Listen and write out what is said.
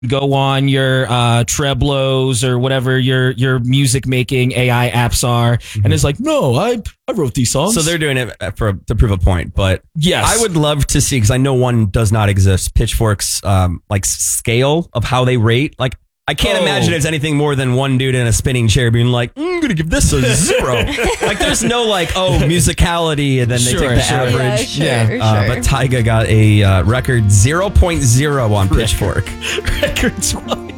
go on your Treblos or whatever your music making AI apps are, and it's like, no, I wrote these songs. So they're doing it to prove a point. But yes, I would love to see, because I know one does not exist, Pitchfork's like scale of how they rate. Like, I can't imagine it's anything more than one dude in a spinning chair being like, I'm going to give this a 0. Like, there's no like, musicality, and then they take the average. But Tyga got a record 0.0 on Pitchfork. Record 20.